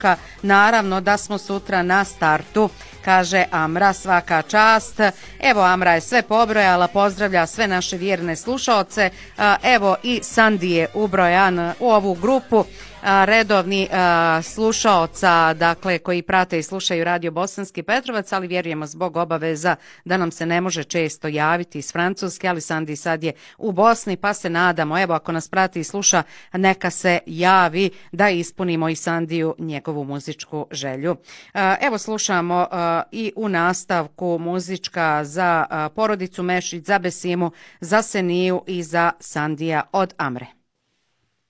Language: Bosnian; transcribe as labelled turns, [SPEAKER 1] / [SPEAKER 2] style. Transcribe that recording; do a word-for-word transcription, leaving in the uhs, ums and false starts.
[SPEAKER 1] poruka. Naravno da smo sutra na startu, kaže Amra, svaka čast. Evo, Amra je sve pobrojala, pozdravlja sve naše vjerne slušaoce. Evo i Sandi je ubrojan u ovu grupu redovni slušaoca, dakle, koji prate i slušaju Radio Bosanski Petrovac, ali vjerujemo zbog obaveza da nam se ne može često javiti iz Francuske, ali Sandi sad je u Bosni, pa se nadamo, evo, ako nas prati i sluša, neka se javi da ispunimo i Sandiju njegovu muzičku želju. Evo, slušamo i u nastavku muzička za porodicu Mešić, za Besimu, za Seniju i za Sandija od Amre.